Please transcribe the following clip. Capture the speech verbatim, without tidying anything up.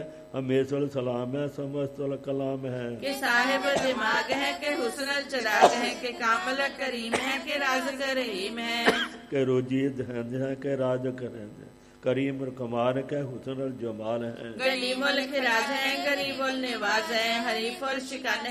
हमेशुल सलाम है समस्तुल कलाम है के साहिब दिमाग है के हुस्न चराग है के कामल करीम है के राज करीम है के रोजी दहन है के राज करें करीम कमार के हुस्न जमाल है गरीमुल खिराज है गरीबुल निवाज है हरीफुल शिकन